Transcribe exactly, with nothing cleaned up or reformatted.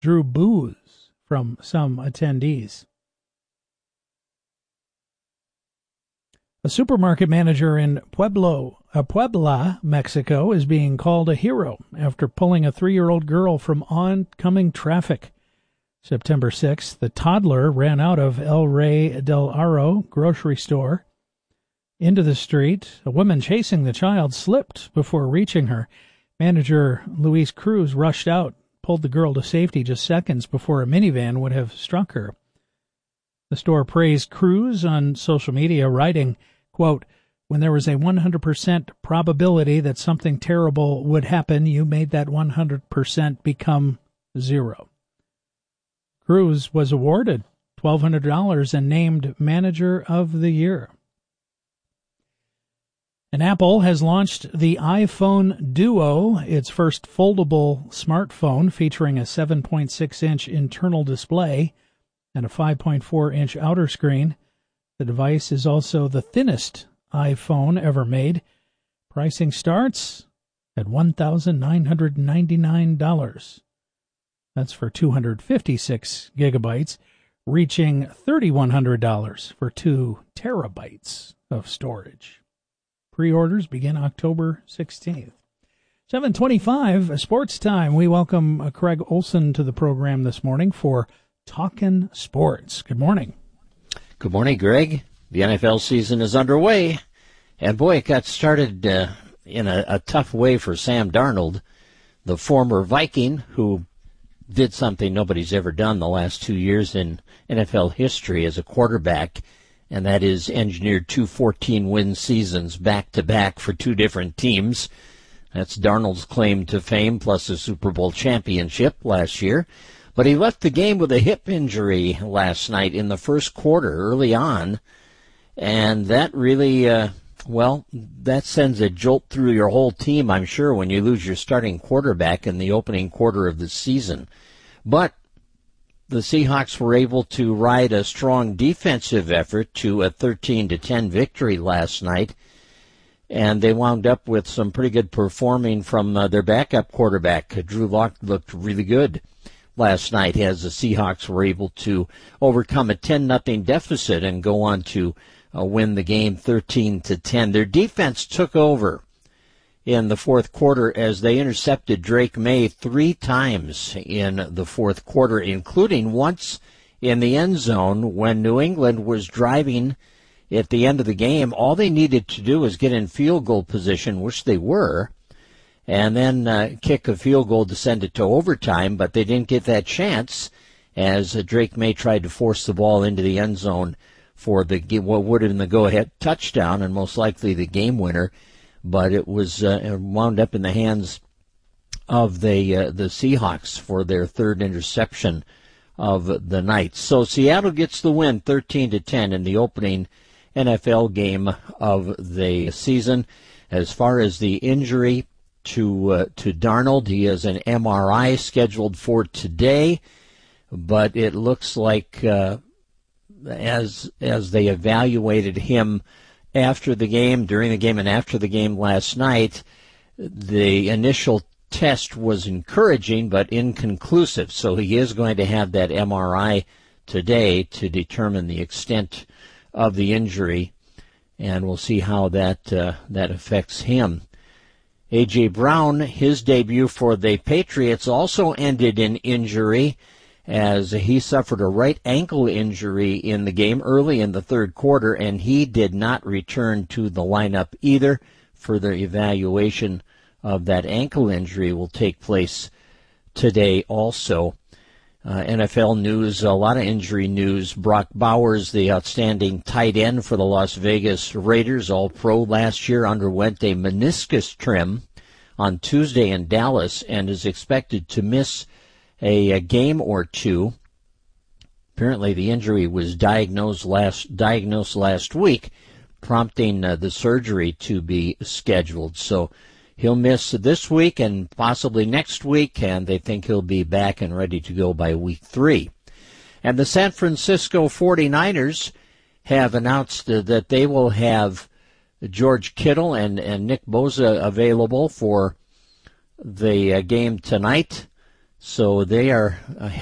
drew boos from some attendees. A supermarket manager in Pueblo, uh, Puebla, Mexico, is being called a hero after pulling a three-year-old girl from oncoming traffic. September sixth, the toddler ran out of El Rey del Aro grocery store into the street. A woman chasing the child slipped before reaching her. Manager Luis Cruz rushed out, pulled the girl to safety just seconds before a minivan would have struck her. The store praised Cruz on social media, writing, quote, "When there was a one hundred percent probability that something terrible would happen, you made that one hundred percent become zero." Cruz was awarded twelve hundred dollars and named Manager of the Year. And Apple has launched the iPhone Duo, its first foldable smartphone featuring a seven point six inch internal display and a five point four inch outer screen. The device is also the thinnest iPhone ever made. Pricing starts at one thousand nine hundred ninety-nine dollars. That's for two hundred fifty-six gigabytes, reaching three thousand one hundred dollars for two terabytes of storage. Pre-orders begin October sixteenth. seven twenty-five, sports time. We welcome Craig Olson to the program this morning for Talkin' Sports. Good morning. Good morning, Greg. The N F L season is underway, and boy, it got started uh, in a, a tough way for Sam Darnold, the former Viking, who did something nobody's ever done the last two years in N F L history as a quarterback, and that is engineered two fourteen-win seasons back-to-back for two different teams. That's Darnold's claim to fame, plus a Super Bowl championship last year. But he left the game with a hip injury last night in the first quarter, early on, and that really, uh, well, that sends a jolt through your whole team, I'm sure, when you lose your starting quarterback in the opening quarter of the season. But the Seahawks were able to ride a strong defensive effort to a thirteen to ten victory last night, and they wound up with some pretty good performing from uh, their backup quarterback. Drew Lock looked really good last night as the Seahawks were able to overcome a ten nothing deficit and go on to uh, win the game thirteen to ten. Their defense took over in the fourth quarter as they intercepted Drake May three times in the fourth quarter, including once in the end zone when New England was driving at the end of the game. All they needed to do was get in field goal position, which they were, and then uh, kick a field goal to send it to overtime, but they didn't get that chance as uh, Drake May tried to force the ball into the end zone for the what would have been the go-ahead touchdown and most likely the game winner, but it was uh, wound up in the hands of the uh, the Seahawks for their third interception of the night. So Seattle gets the win thirteen to ten in the opening N F L game of the season. As far as the injury to uh, to Darnold, he has an M R I scheduled for today, but it looks like uh, as as they evaluated him after the game, during the game, and after the game last night, the initial test was encouraging but inconclusive. So he is going to have that M R I today to determine the extent of the injury, and we'll see how that uh, that affects him. A J. Brown, his debut for the Patriots also ended in injury as he suffered a right ankle injury in the game early in the third quarter, and he did not return to the lineup either. Further evaluation of that ankle injury will take place today also. Uh, N F L news, a lot of injury news. Brock Bowers, the outstanding tight end for the Las Vegas Raiders, All-Pro last year, underwent a meniscus trim on Tuesday in Dallas and is expected to miss a, a game or two. Apparently the injury was diagnosed last diagnosed last week, prompting uh, the surgery to be scheduled. So he'll miss this week and possibly next week, and they think he'll be back and ready to go by week three. And the San Francisco forty-niners have announced uh, that they will have George Kittle and, and Nick Bosa available for the uh, game tonight. So they are uh,